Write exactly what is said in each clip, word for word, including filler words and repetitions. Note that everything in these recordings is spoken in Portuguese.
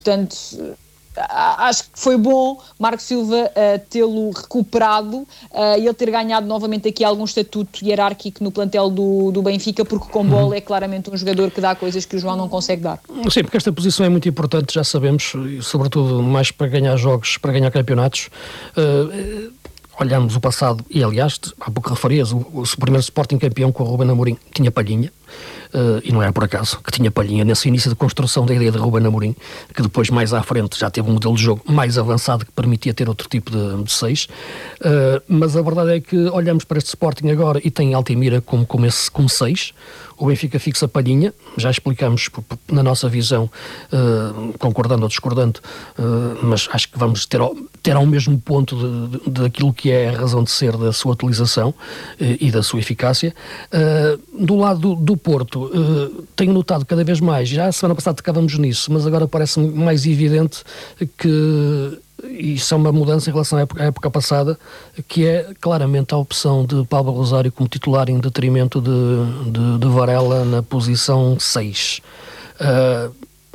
portanto acho que foi bom Marco Silva uh, tê-lo recuperado uh, e ele ter ganhado novamente aqui algum estatuto hierárquico no plantel do, do Benfica, porque com bola é claramente um jogador que dá coisas que o João não consegue dar. Sim, porque esta posição é muito importante, já sabemos, e sobretudo mais para ganhar jogos, para ganhar campeonatos. Uh, olhamos o passado, e aliás, há pouco referias, o, o primeiro Sporting campeão com o Ruben Amorim tinha Palhinha. Uh, e não era por acaso que tinha Palhinha nesse início de construção da ideia de Ruben Amorim, que depois mais à frente já teve um modelo de jogo mais avançado que permitia ter outro tipo de, de seis, uh, mas a verdade é que olhamos para este Sporting agora e tem Altimira como, como, esse, como seis. O Benfica fixa Palhinha, já explicamos na nossa visão, uh, concordando ou discordando, uh, mas acho que vamos ter ao, ter ao mesmo ponto de, de, daquilo que é a razão de ser da sua utilização uh, e da sua eficácia. Uh, do lado do, do Porto, uh, tenho notado cada vez mais, já a semana passada tocávamos nisso, mas agora parece-me mais evidente que e isso é uma mudança em relação à época, à época passada, que é claramente a opção de Pablo Rosário como titular em detrimento de, de, de Varela na posição seis. Uh,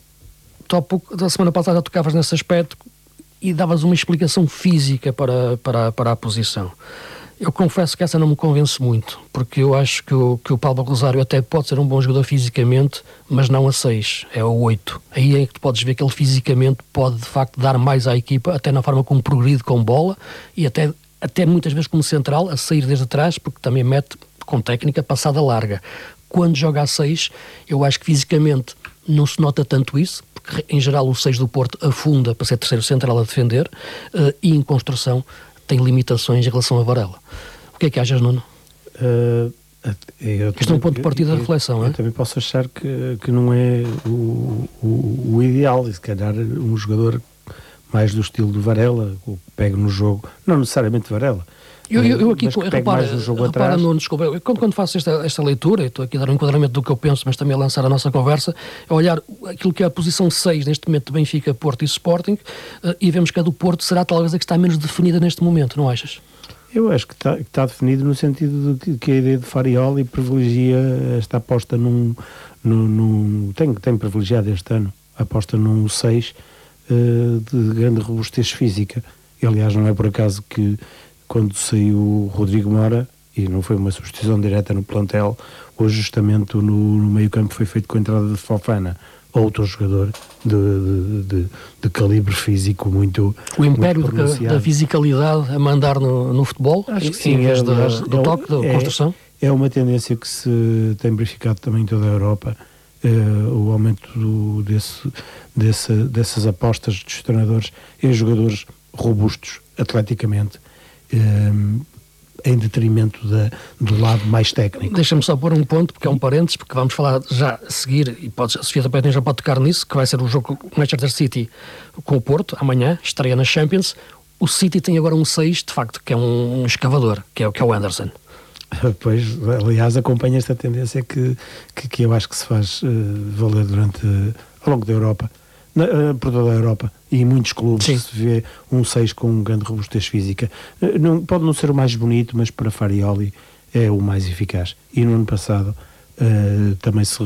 há pouco, da semana passada tocavas nesse aspecto e davas uma explicação física para, para, para a posição. Eu confesso que essa não me convence muito, porque eu acho que o, que o Pablo Rosário até pode ser um bom jogador fisicamente, mas não a seis, é a oito. Aí é que tu podes ver que ele fisicamente pode de facto dar mais à equipa, até na forma como progride com bola e até, até muitas vezes como central, a sair desde atrás, porque também mete com técnica passada larga. Quando joga a seis, eu acho que fisicamente não se nota tanto isso, porque em geral o seis do Porto afunda para ser terceiro central a defender, uh, e em construção tem limitações em relação a Varela. O que é que achas, Nuno? Uh, eu Isto é um ponto de partida de reflexão, eu, é? Eu também posso achar que, que não é o, o, o ideal, e se calhar um jogador mais do estilo de Varela, o que pega no jogo, não necessariamente Varela, Eu, eu, eu aqui, repara, repara Nuno, desculpa, eu, quando, quando faço esta, esta leitura, e estou aqui a dar um enquadramento do que eu penso, mas também a lançar a nossa conversa, é olhar aquilo que é a posição seis neste momento de Benfica, Porto e Sporting, uh, e vemos que a do Porto será talvez a que está menos definida neste momento, não achas? Eu acho que está, que está definido no sentido de que, que a ideia de Farioli privilegia esta aposta num... num, num tem, tem privilegiado este ano a aposta num seis uh, de grande robustez física. E, aliás, não é por acaso que quando saiu o Rodrigo Mora, e não foi uma substituição direta no plantel, o ajustamento no, no meio-campo foi feito com a entrada de Fofana, outro jogador de, de, de, de calibre físico muito. O império muito da, da fisicalidade a mandar no, no futebol, acho que sim, em vez é, de, aliás, do é, toque, da é, construção. É uma tendência que se tem verificado também em toda a Europa, uh, o aumento do, desse, desse, dessas apostas dos treinadores em jogadores robustos atleticamente, Um, em detrimento da, do lado mais técnico. Deixa-me só pôr um ponto, porque é um parênteses, porque vamos falar já a seguir, e pode, a Sofia também já pode tocar nisso, que vai ser o jogo com o Manchester City com o Porto, amanhã, estreia na Champions. O City tem agora um seis, de facto, que é um, um escavador, que é, que é o Anderson. Pois, aliás, acompanha esta tendência que, que, que eu acho que se faz uh, valer durante, uh, ao longo da Europa, na, uh, por toda a Europa, e em muitos clubes. Sim. Se vê um seis com um grande robustez física. Uh, não, pode não ser o mais bonito, mas para Farioli é o mais eficaz. E no ano passado uh, também se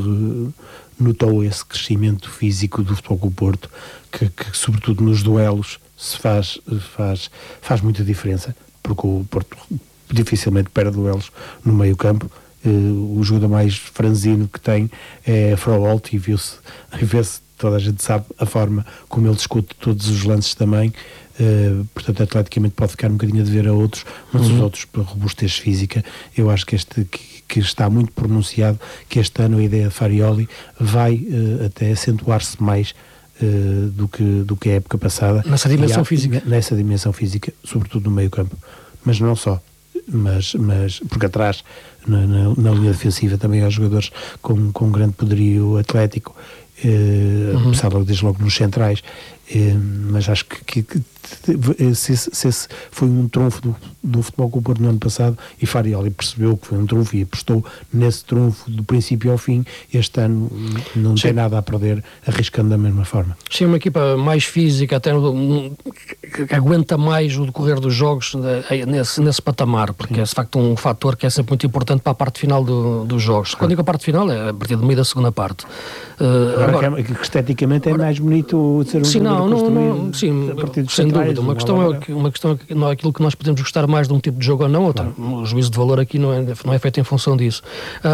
notou esse crescimento físico do Futebol Clube do Porto, que, que sobretudo nos duelos se faz, faz, faz muita diferença, porque o Porto dificilmente perde duelos no meio campo. Uh, o jogador mais franzino que tem é Froholt, e viu-se, vê-se, toda a gente sabe a forma como ele discute todos os lances também, uh, portanto atleticamente pode ficar um bocadinho a dever a outros, mas uhum. os outros, para robustez física, eu acho que este que, que está muito pronunciado, que este ano a ideia de Farioli vai uh, até acentuar-se mais uh, do, que, do que a época passada. Nessa dimensão há, física. Nessa dimensão física, sobretudo no meio campo, mas não só. Mas, mas porque atrás na, na, na linha defensiva também há jogadores com, com grande poderio atlético, eh, uhum. apesar de desde logo nos centrais, eh, mas acho que, que, que se, se esse foi um trunfo do, do Futebol Clube do Porto no ano passado, e Farioli percebeu que foi um trunfo e apostou nesse trunfo do princípio ao fim, este ano não Sim. tem nada a perder, arriscando da mesma forma. Sim, uma equipa mais física, até que aguenta mais o decorrer dos jogos uh, nesse, nesse patamar, porque é de facto um fator que é sempre muito importante para a parte final do, dos jogos. Quando digo a parte final, é a partir do meio da segunda parte. Uh, agora, agora, que, que esteticamente é agora, mais bonito ser um sim, não, não, não, sim, a partir sem centrais, dúvida. Uma questão, é, uma questão é não é aquilo que nós podemos gostar mais de um tipo de jogo ou não, outra. Claro. O juízo de valor aqui não é, não é feito em função disso.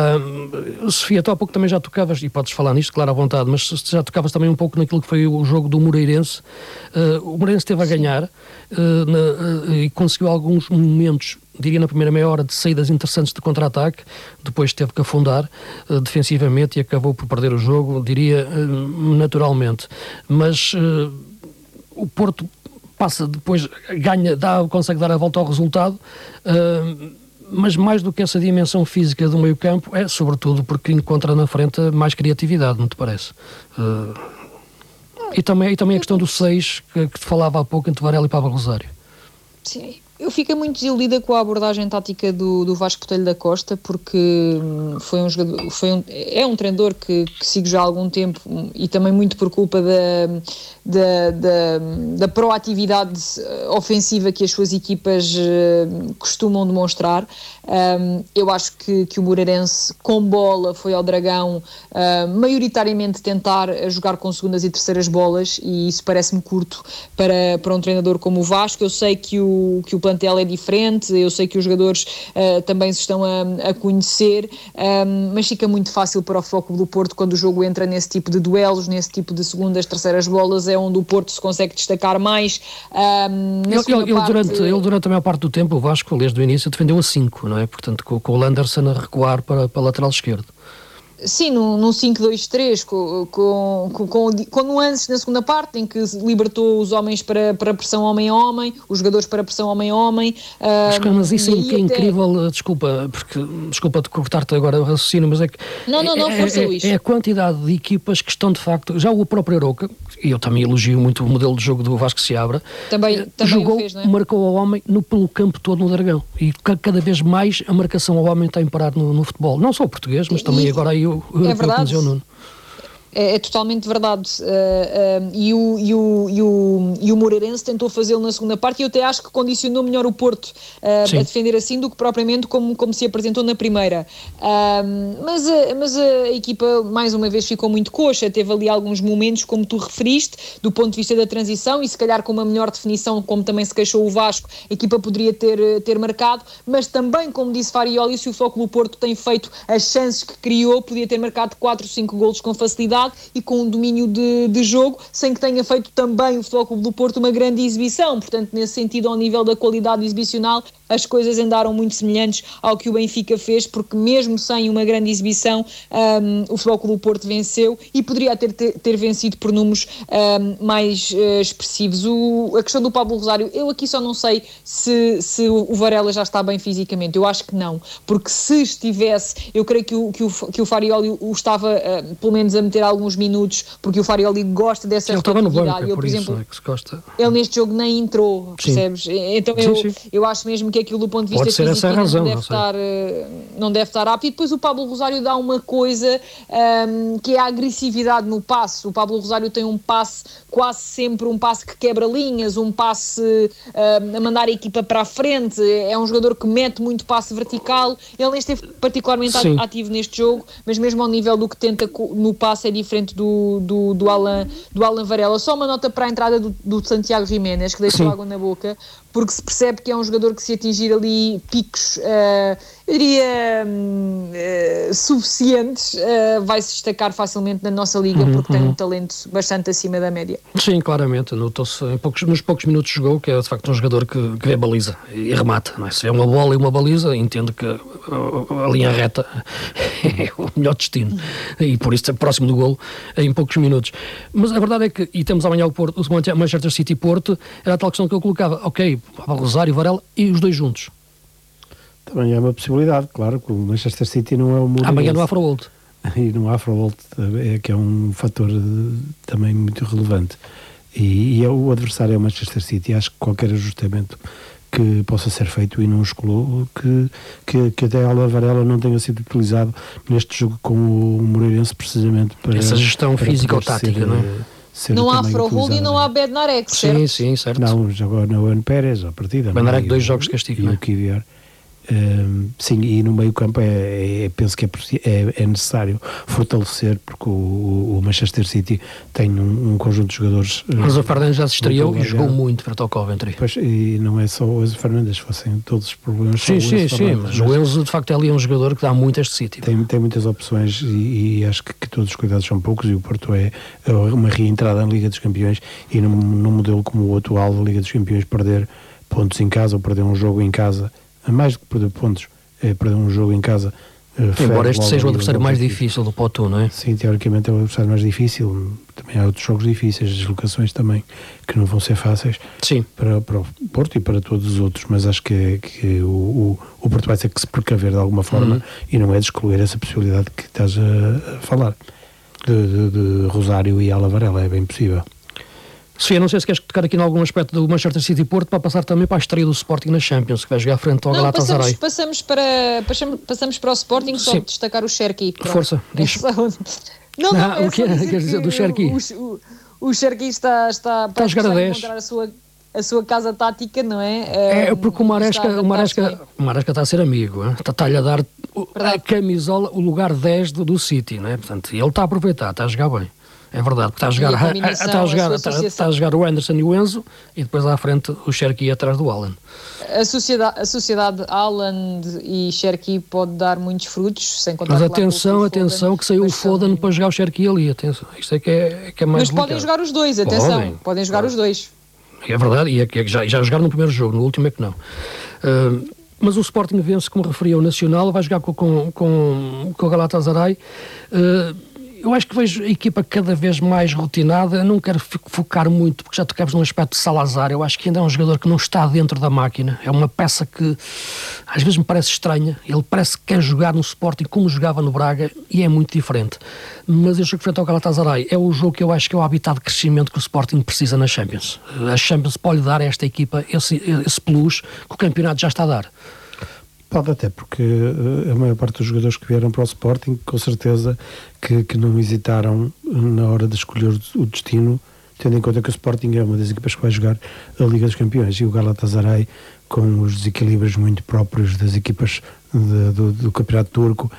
Uh, Sofia, tu há pouco também já tocavas, e podes falar nisto, claro, à vontade, mas já tocavas também um pouco naquilo que foi o jogo do Moreirense. Uh, o Moreirense esteve a ganhar uh, na, uh, e conseguiu alguns momentos, diria na primeira meia hora, de saídas interessantes de contra-ataque, depois teve que afundar uh, defensivamente e acabou por perder o jogo, diria uh, naturalmente. Mas uh, o Porto passa depois, ganha, dá, consegue dar a volta ao resultado, uh, mas mais do que essa dimensão física do meio campo, é sobretudo porque encontra na frente mais criatividade, não te parece? Uh, e, também, e também a questão do seis, que, que te falava há pouco, entre Varela e Pablo Rosário. Sim, eu fiquei muito desiludida com a abordagem tática do, do Vasco Botelho da Costa, porque foi um jogador, foi um, é um treinador que, que sigo já há algum tempo, e também muito por culpa da, da, da, da proatividade ofensiva que as suas equipas uh, costumam demonstrar. Um, eu acho que, que o Moreirense, com bola, foi ao Dragão uh, maioritariamente tentar jogar com segundas e terceiras bolas, e isso parece-me curto para, para um treinador como o Vasco. Eu sei que o, que o plantel é diferente, eu sei que os jogadores uh, também se estão a, a conhecer, um, mas fica muito fácil para o Futebol Clube do Porto quando o jogo entra nesse tipo de duelos, nesse tipo de segundas, terceiras bolas, é onde o Porto se consegue destacar mais. Um, ele, ele, parte... durante, ele durante a maior parte do tempo, o Vasco, desde o início, defendeu a cinco, não é? Portanto, com, com o Landerson a recuar para, para a lateral esquerdo. Sim, num, num cinco dois três, com, com, com, com, com nuances na segunda parte, em que libertou os homens para, para pressão homem a homem, os jogadores para pressão homem a homem. Mas, um, mas isso é, até... incrível, desculpa, porque, desculpa de cortar-te agora o raciocínio, mas é que não, não, não, é, força, é, Luís. É a quantidade de equipas que estão de facto, já o próprio Arouca, e eu também elogio muito o modelo de jogo do Vasco Seabra, também, também jogou, o fez, não é? Marcou ao homem no, pelo campo todo no Dragão, e cada vez mais a marcação ao homem está a imperar no, no futebol, não só o português, mas também e, agora aí o, é verdade. o Nuno. É, é totalmente verdade, uh, uh, e, o, e, o, e, o, e o Moreirense tentou fazê-lo na segunda parte, e eu até acho que condicionou melhor o Porto uh, a defender assim do que propriamente como, como se apresentou na primeira. Uh, mas, a, mas a equipa mais uma vez ficou muito coxa, teve ali alguns momentos, como tu referiste, do ponto de vista da transição, e se calhar com uma melhor definição, como também se queixou o Vasco, a equipa poderia ter, ter marcado, mas também, como disse Farioli, se o Futebol Clube do Porto tem feito as chances que criou, podia ter marcado quatro, cinco golos com facilidade e com um domínio de, de jogo, sem que tenha feito também o Futebol Clube do Porto uma grande exibição. Portanto, nesse sentido, ao nível da qualidade exibicional, as coisas andaram muito semelhantes ao que o Benfica fez, porque mesmo sem uma grande exibição, um, o Futebol Clube do Porto venceu, e poderia ter, ter, ter vencido por números um, mais uh, expressivos. O, a questão do Pablo Rosário, eu aqui só não sei se, se o Varela já está bem fisicamente. Eu acho que não, porque se estivesse, eu creio que o, que o, que o Farioli o estava uh, pelo menos a meter alguns minutos, porque o Farioli gosta dessa ele rotatividade. Ele estava no banco, é eu, por por isso, exemplo, é que se gosta. Ele neste jogo nem entrou, percebes? Sim. Então sim, eu, sim. eu acho mesmo que aquilo do ponto de vista Pode ser físico essa a razão, não, deve não, estar, não deve estar apto. E depois o Pablo Rosário dá uma coisa um, que é a agressividade no passe. O Pablo Rosário tem um passe, quase sempre um passe que quebra linhas, um passe um, a mandar a equipa para a frente. É um jogador que mete muito passe vertical. Ele nem esteve particularmente sim. ativo neste jogo, mas mesmo ao nível do que tenta no passe é diferente do, do, do, Alan, do Alan Varela. Só uma nota para a entrada do, do Santiago Jiménez, que deixou sim. água na boca, porque se percebe que é um jogador que, se atingir ali picos, uh, eu diria, uh, suficientes, uh, vai se destacar facilmente na nossa liga, uhum, porque uhum. tem um talento bastante acima da média. Sim, claramente, notou-se em poucos, nos poucos minutos de jogo que é de facto um jogador que, que vê a baliza e remata, não é? Se vê uma bola e uma baliza, entendo que a, a linha reta é o melhor destino, e por isso é próximo do golo em poucos minutos. Mas a verdade é que, e temos amanhã o, Porto, o Manchester City Porto, era a tal questão que eu colocava, ok, Rosário, Varela e os dois juntos. Também é uma possibilidade, claro, que o Manchester City não é o Moreirense. Amanhã no Afroworld. E no Afroworld, é, que é um fator também muito relevante. E, e é, o adversário é o Manchester City. Acho que qualquer ajustamento que possa ser feito e não excluo que, que, que até a Alan Varela não tenha sido utilizado neste jogo com o Moreirense, precisamente para... Essa gestão física ou tática, não é? ser não há também Froholt e não há utilizada. Bednarek, Sim, certo? sim, certo. Não, jogou no Ano Pérez, à partida. Bednarek, não é? dois E o- jogos de castigo, E não é? o Kivior. Um, sim, e no meio campo é, é, penso que é, é, é necessário fortalecer, porque o, o Manchester City tem um, um conjunto de jogadores. Mas o Fernandes já se estreou muito e jogou alargado. muito para o Coventry. Pois, e não é só o Enzo Fernandes, fossem todos os problemas. Sim, só o sim, Enzo sim, Fernandes, mas o Enzo de facto é ali um jogador que dá muito a este City. Tem, tem muitas opções e, e acho que, que todos os cuidados são poucos, e o Porto é, é uma reentrada na Liga dos Campeões, e num, num modelo como o atual da Liga dos Campeões, perder pontos em casa ou perder um jogo em casa, mais do que perder pontos, é perder um jogo em casa. Embora este seja o ali adversário os mais objetivos. difícil do Porto, não é? Sim, teoricamente é o adversário mais difícil. Também há outros jogos difíceis, deslocações também, que não vão ser fáceis Sim. para, para o Porto e para todos os outros, mas acho que, que o, o, o Porto vai ter que se precaver de alguma forma, Uhum. e não é de excluir essa possibilidade que estás a, a falar de, de, de Rosário e Ala Varela, é bem possível. Sofia, não sei se queres tocar aqui em algum aspecto do Manchester City Porto para passar também para a estreia do Sporting na Champions, que vai jogar frente ao Não, Galatasaray. passamos, passamos, para, passamos, passamos para o Sporting, só Sim. destacar o Cherki. Pronto. Força, diz. É só- Não, não, Ah, é o que só é? dizer Queres dizer que do Cherki? O, o, o Cherki está, está, Está a jogar a está dez. encontrar a sua, a sua casa tática, não é? É Um, porque o está a Maresca, o adaptar-se Maresca, bem. o Maresca está a ser amigo, hein? está- está-lhe a dar o- a Verdade. camisola, o lugar dez do, do City, não é? Portanto, ele está a aproveitar, está a jogar bem. É verdade, porque está a jogar, E a a- a- combinação, está a a jogar, sua está, associação. está a jogar o Anderson e o Enzo, e depois à frente o Cherki atrás do Allen. A sociedade, a sociedade Haaland e Cherki pode dar muitos frutos, sem contar Mas claro, atenção, com o atenção, Foden, que saiu o mas são- Foden para jogar o Cherki ali, atenção. Isto é que é, é, que é mais Mas podem delicado. jogar os dois, atenção, Podem. podem jogar os dois. É verdade, e é que já, já jogaram no primeiro jogo, no último é que não. Uh, mas o Sporting vence, como referia, o Nacional, vai jogar com, com, com, com o Galatasaray. Uh, eu acho que vejo a equipa cada vez mais rotinada. Eu não quero fo- focar muito, porque já tocamos num aspecto de Salazar. Eu acho que ainda é um jogador que não está dentro da máquina. É uma peça que às vezes me parece estranha. Ele parece que quer jogar no Sporting como jogava no Braga, e é muito diferente. Mas eu jogo frente ao Galatasaray é o jogo que eu acho que é o habitat de crescimento que o Sporting precisa na Champions. A Champions pode dar a esta equipa esse, esse plus que o campeonato já está a dar. Pode até, porque uh, a maior parte dos jogadores que vieram para o Sporting, com certeza que, que não hesitaram na hora de escolher o destino, tendo em conta que o Sporting é uma das equipas que vai jogar a Liga dos Campeões, e o Galatasaray, com os desequilíbrios muito próprios das equipas de, do, do Campeonato Turco,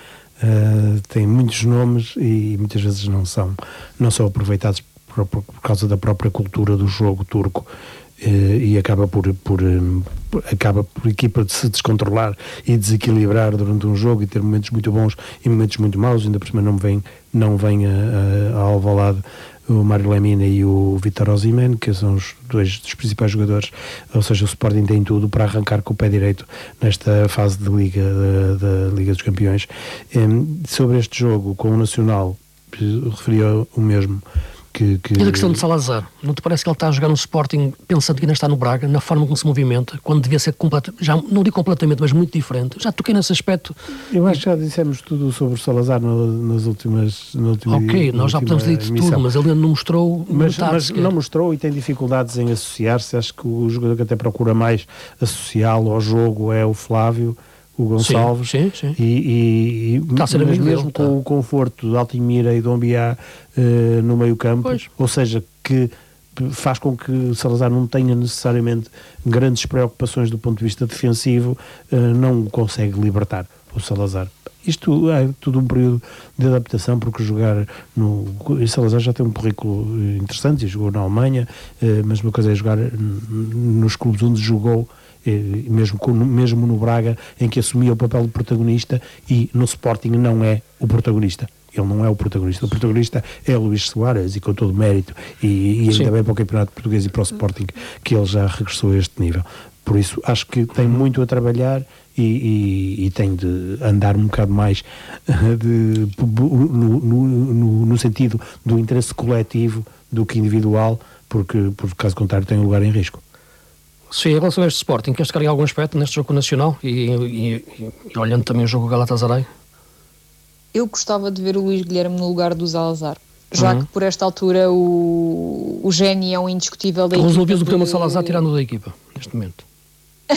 uh, tem muitos nomes e muitas vezes não são, não são aproveitados por, por, por causa da própria cultura do jogo turco. Uh, e acaba por, por, um, por acaba por a equipa de se descontrolar e desequilibrar durante um jogo e ter momentos muito bons e momentos muito maus. Ainda por cima não vem, não vem a, a, a Alvalade o Mário Lemina e o Vítor Osimhen, que são os dois dos principais jogadores. Ou seja, o Sporting tem tudo para arrancar com o pé direito nesta fase de Liga, da, da Liga dos Campeões. Um, sobre este jogo com o Nacional, referia o mesmo. Que, que... E a questão de Salazar, não te parece que ele está a jogar no Sporting pensando que ainda está no Braga, na forma como se movimenta, quando devia ser completamente, já não digo completamente, mas muito diferente? Já toquei nesse aspecto. Eu acho que já dissemos tudo sobre o Salazar no, nas últimas na última, Ok, na nós já podemos dizer emissão. tudo, mas ele ainda não mostrou mas, metade mas sequer. não mostrou e tem dificuldades em associar-se. Acho que o jogador que até procura mais associá-lo ao jogo é o Flávio, o Gonçalves. Sim, sim, sim. E, e, e Está a ser mas amigo mesmo dele, com tá. o conforto de Altimira e Dombiá uh, no meio campo, Pois. ou seja, que faz com que Salazar não tenha necessariamente grandes preocupações do ponto de vista defensivo, uh, não consegue libertar o Salazar. Isto é tudo um período de adaptação, porque jogar no... O Salazar já tem um currículo interessante, jogou na Alemanha, uh, mas uma coisa é jogar nos clubes onde jogou, mesmo, mesmo no Braga, em que assumia o papel de protagonista, e no Sporting não é o protagonista. Ele não é o protagonista. O protagonista é o Luís Soares, e com todo o mérito, e, e ainda bem para o Campeonato Português e para o Sporting que ele já regressou a este nível. Por isso, acho que tem muito a trabalhar e, e, e tem de andar um bocado mais de, no, no, no, no sentido do interesse coletivo do que individual, porque, por caso contrário, tem um lugar em risco. Sim, em relação a este Sporting, queres tocar em algum aspecto neste jogo nacional e, e, e, e olhando também o jogo Galatasaray? Eu gostava de ver o Luís Guilherme no lugar do Salazar, já Uhum. que por esta altura o, o Geni é um indiscutível da equipa. Resolvias o problema de- Salazar tirando da equipa, neste momento.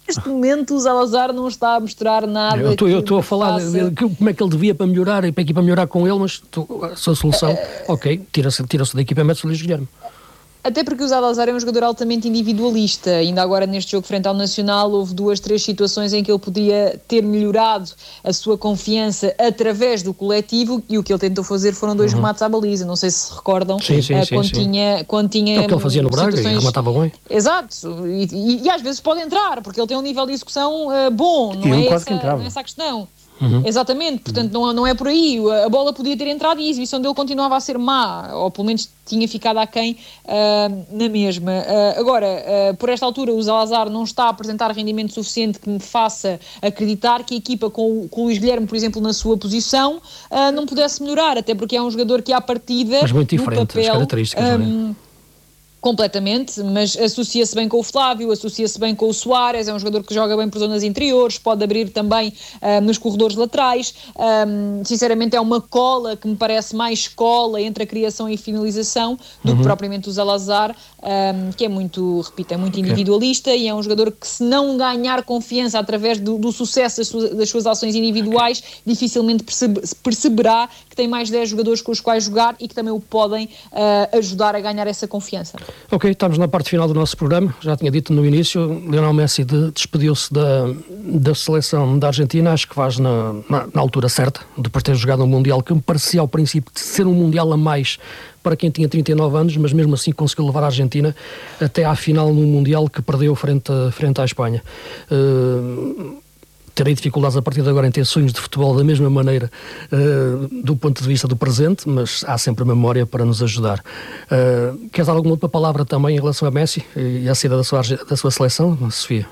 neste momento o Salazar não está a mostrar nada. Eu estou, eu estou a falar de, de, de como é que ele devia para melhorar e para a equipa melhorar com ele, mas tu, a sua solução, uh, ok, tira-se, tira-se da equipa e mete-se o Luís Guilherme. Até porque o Salazar é um jogador altamente individualista. Ainda agora neste jogo frente ao Nacional houve duas, três situações em que ele podia ter melhorado a sua confiança através do coletivo, e o que ele tentou fazer foram dois uhum. remates à baliza. Não sei se se recordam, sim, sim, uh, quando, sim, tinha, sim. quando tinha é o que ele fazia no Braga situações... e rematava bem. Exato, e, e, e às vezes pode entrar, porque ele tem um nível de execução uh, bom, não é, essa, não é essa a questão. Uhum. Exatamente, portanto não, não é por aí. A bola podia ter entrado e a exibição dele continuava a ser má, ou pelo menos tinha ficado aquém uh, na mesma. Uh, agora, uh, por esta altura o Salazar não está a apresentar rendimento suficiente que me faça acreditar que a equipa com, com o Luís Guilherme, por exemplo, na sua posição, uh, não pudesse melhorar, até porque é um jogador que à partida, mas muito diferente, no papel, as características, um, não é? Completamente, mas associa-se bem com o Flávio, associa-se bem com o Soares, é um jogador que joga bem por zonas interiores, pode abrir também uh, nos corredores laterais. Um, sinceramente é uma cola que me parece mais cola entre a criação e finalização do uhum. que propriamente o Salazar, um, que é muito, repito, é muito individualista, okay. e é um jogador que, se não ganhar confiança através do, do sucesso das suas, das suas ações individuais, okay. dificilmente percebe, perceberá que tem mais dez jogadores com os quais jogar e que também o podem uh, ajudar a ganhar essa confiança. Ok, estamos na parte final do nosso programa. Já tinha dito no início, Lionel Messi de, despediu-se da, da seleção da Argentina. Acho que faz na, na, na altura certa, depois de ter jogado um Mundial que me parecia ao princípio de ser um Mundial a mais para quem tinha trinta e nove anos, mas mesmo assim conseguiu levar a Argentina até à final no Mundial que perdeu frente, a, frente à Espanha. Uh, terei dificuldades a partir de agora em ter sonhos de futebol da mesma maneira uh, do ponto de vista do presente, mas há sempre a memória para nos ajudar. Uh, queres dar alguma outra palavra também em relação a Messi e à saída da sua, da sua seleção, Sofia?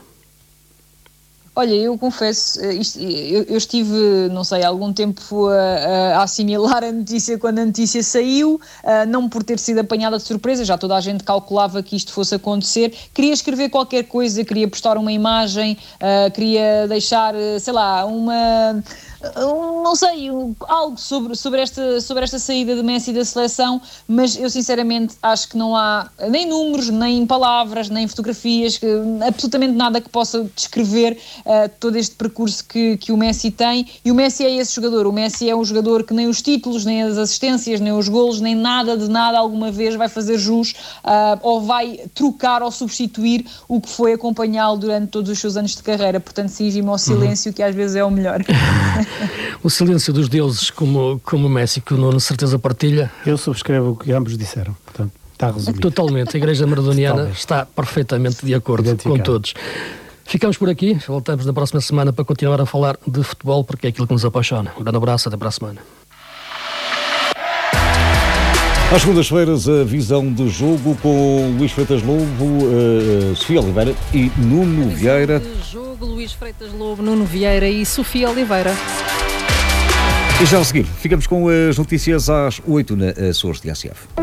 Olha, eu confesso, isto, eu, eu estive, não sei, há algum tempo a, a assimilar a notícia quando a notícia saiu, a, não por ter sido apanhada de surpresa, já toda a gente calculava que isto fosse acontecer. Queria escrever qualquer coisa, queria postar uma imagem, a, queria deixar, sei lá, uma... não sei, algo sobre, sobre, esta, sobre esta saída de Messi da seleção, mas eu sinceramente acho que não há nem números, nem palavras, nem fotografias, absolutamente nada que possa descrever uh, todo este percurso que, que o Messi tem. E o Messi é esse jogador, o Messi é um jogador que nem os títulos, nem as assistências, nem os golos, nem nada de nada alguma vez vai fazer jus uh, ou vai trocar ou substituir o que foi acompanhá-lo durante todos os seus anos de carreira. Portanto, cinge-me ao silêncio, uhum. que às vezes é o melhor. O silêncio dos deuses, como, como o Messi, que o Nuno certeza partilha. Eu subscrevo o que ambos disseram, portanto está resumido. Totalmente, a Igreja Maradoniana está perfeitamente de acordo com todos. Ficamos por aqui, voltamos na próxima semana para continuar a falar de futebol, porque é aquilo que nos apaixona. Um grande abraço, até para a semana. Às segundas-feiras, a visão do jogo com Luís Freitas Lobo, uh, Sofia Oliveira e Nuno Vieira. Jogo, Luís Freitas Lobo, Nuno Vieira e Sofia Oliveira. E já a seguir, ficamos com as notícias às oito na Açores de A C F.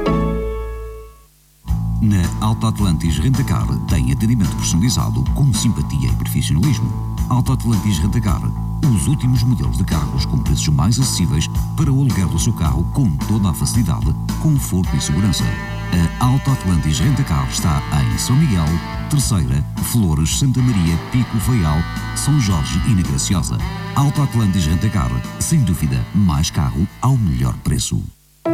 Na Alto Atlantis Rentacar tem atendimento personalizado com simpatia e profissionalismo. Alto Atlantis Rentacar, os últimos modelos de carros com preços mais acessíveis para o aluguer do seu carro com toda a facilidade, conforto e segurança. A Alto Atlantis Rentacar está em São Miguel, Terceira, Flores, Santa Maria, Pico, Faial, São Jorge e na Graciosa. Alto Atlantis Rentacar, sem dúvida, mais carro ao melhor preço.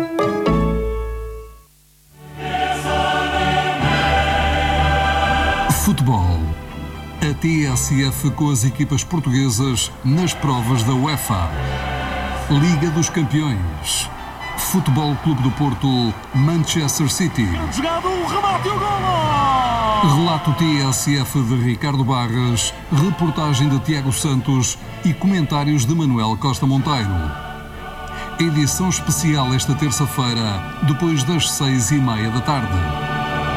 Futebol. A T S F com as equipas portuguesas nas provas da UEFA. Liga dos Campeões. Futebol Clube do Porto, Manchester City. Jogado, remate e o golo! Relato T S F de Ricardo Barras, reportagem de Tiago Santos e comentários de Manuel Costa Monteiro. Edição especial esta terça-feira, depois das seis e meia da tarde.